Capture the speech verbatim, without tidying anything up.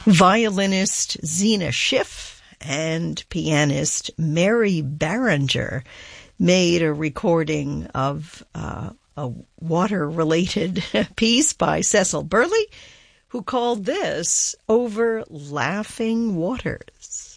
Violinist Zena Schiff and pianist Mary Barringer made a recording of uh, a water-related piece by Cecil Burley, who called this Over Laughing Waters.